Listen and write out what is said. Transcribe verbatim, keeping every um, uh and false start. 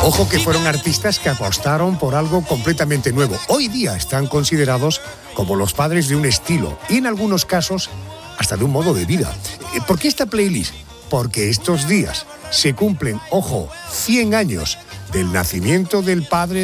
Ojo que fueron artistas que apostaron por algo completamente nuevo. Hoy día están considerados como los padres de un estilo y en algunos casos hasta de un modo de vida. ¿Por qué esta playlist? Porque estos días se cumplen, ojo, cien años del nacimiento del padre